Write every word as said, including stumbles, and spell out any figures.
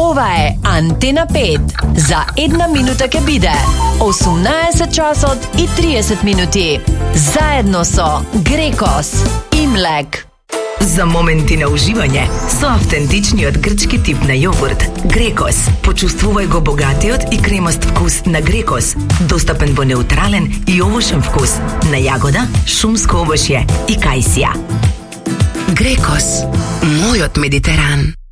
Ова е Антена пет. За една минута ке биде осумнаесет часот и триесет минути. Заедно со Грекос и Млек. За моменти на уживање со автентичниот грчки тип на јогурт Грекос. Почувствувај го богатиот и кремаст вкус на Грекос, достапен во неутрален и овошен вкус на јагода, шумско овошје и кајсија. Грекос, мојот Медитеран.